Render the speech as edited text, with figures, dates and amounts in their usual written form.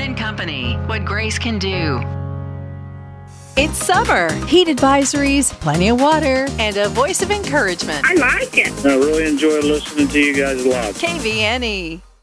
and Company, what Grace can do. It's summer, heat advisories, plenty of water, and a voice of encouragement. I like it. I really enjoy listening to you guys live. KVNE.